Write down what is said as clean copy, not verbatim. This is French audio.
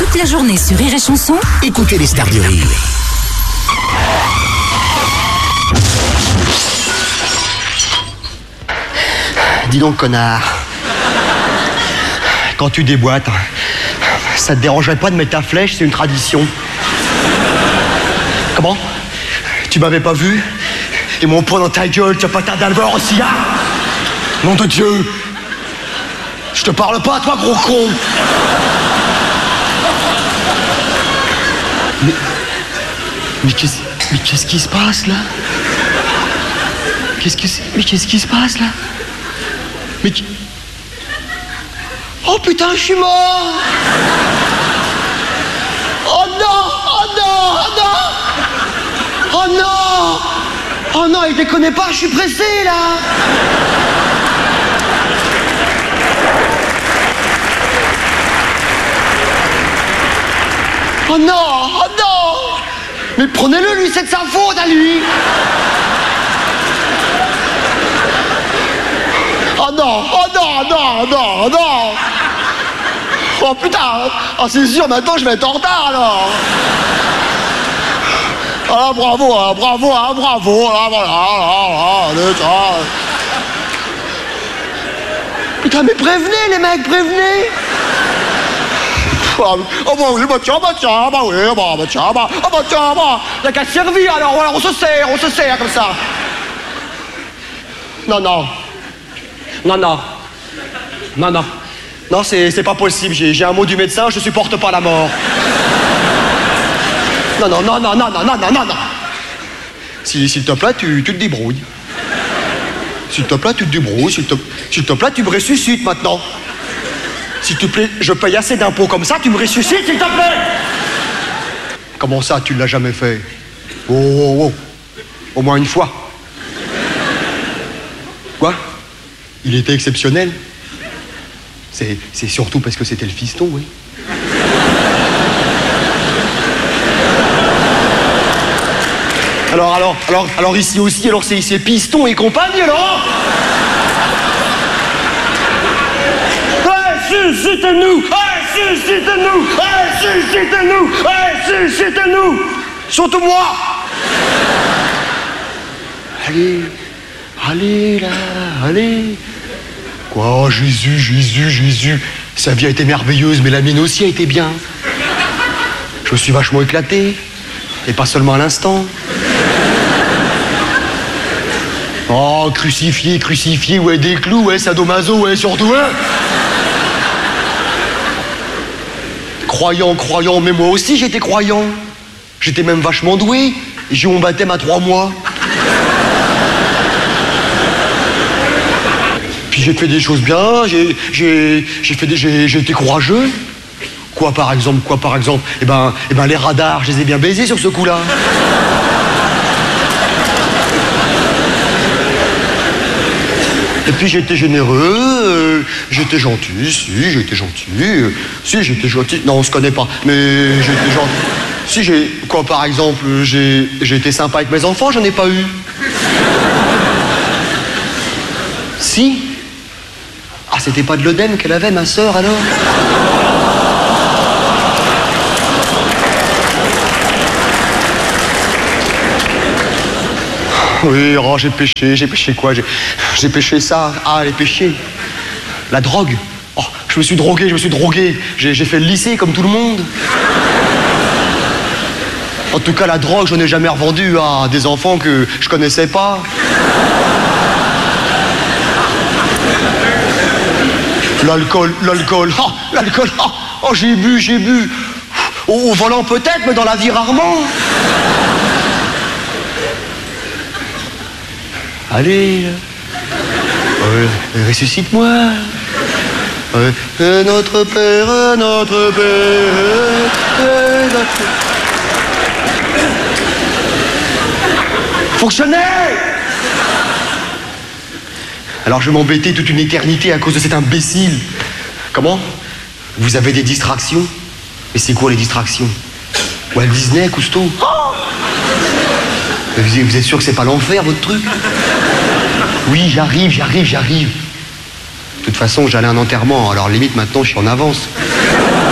Toute la journée sur Rire et Chanson, Écoutez les stars du rire. Dis donc, connard. Quand tu déboîtes, ça te dérangerait pas de mettre ta flèche, c'est une tradition. Comment? Tu m'avais pas vu? Et mon poing dans ta gueule, tu vas pas tarder à le voir aussi, hein? Nom de Dieu! Je te parle pas, toi, gros con! Mais qu'est-ce qui se passe, là? Qu'est-ce qui se passe, là? Oh putain, je suis mort! Oh non! Oh non! Oh non! Oh non! Oh non, il déconne pas, je suis pressé, là! Oh non! Oh non! Mais prenez-le, lui, c'est de sa faute, à lui! Oh non! Oh non! Non! Non! Non! Oh putain! Ah, c'est sûr, maintenant je vais être en retard, alors! Ah, bravo, hein, bravo, hein, bravo, là, voilà, putain, mais prévenez, les mecs, prévenez! Oh bah oui, bah tiens, bah oui, bah tiens, bah y'a qu'à servir, alors voilà, on se sert comme ça. Non, c'est pas possible, j'ai un mot du médecin, je supporte pas la mort. Non. S'il te plaît, tu te débrouilles. S'il te plaît, tu te débrouilles, s'il te plaît, tu me ressuscites maintenant. S'il te plaît, je paye assez d'impôts comme ça, tu me ressuscites, s'il te plaît. Comment ça, tu l'as jamais fait? Oh. Au moins une fois. Quoi? Il était exceptionnel. C'est surtout parce que c'était le fiston, oui. Alors ici aussi, alors c'est piston et compagnie, alors. Suscitez-nous! Suscitez-nous! Surtout moi! Allez, là, allez! Quoi, oh, Jésus! Sa vie a été merveilleuse, mais la mienne aussi a été bien. Je me suis vachement éclaté. Et pas seulement à l'instant. Oh, crucifié, ouais, des clous, ouais, sadomaso, ouais, surtout, ouais. Croyant, mais moi aussi j'étais croyant. J'étais même vachement doué. J'ai eu mon baptême à 3 mois. Puis j'ai fait des choses bien, j'ai été courageux. Quoi par exemple? Eh ben les radars, je les ai bien baisés sur ce coup-là. Et puis j'étais généreux, j'étais gentil, j'étais gentil. Non, on se connaît pas, mais j'étais gentil. Par exemple, j'ai été sympa avec mes enfants, j'en ai pas eu. Si. Ah, c'était pas de l'œdème qu'elle avait, ma sœur, alors? Oui, oh, j'ai péché quoi? J'ai péché ça. Ah, les péchés. La drogue. Oh, je me suis drogué. J'ai fait le lycée comme tout le monde. En tout cas, la drogue, je n'ai jamais revendu à des enfants que je connaissais pas. L'alcool. Oh, l'alcool. Oh, j'ai bu. Au volant peut-être, mais dans la vie rarement. Allez, ressuscite-moi. Notre Père. Fonctionnait. Alors je vais m'embêter toute une éternité à cause de cet imbécile. Comment? Vous avez des distractions? Mais c'est quoi les distractions? Walt Disney, Cousteau? Vous êtes sûr que c'est pas l'enfer, votre truc? Oui, j'arrive. De toute façon, j'allais à un enterrement, alors limite maintenant, je suis en avance.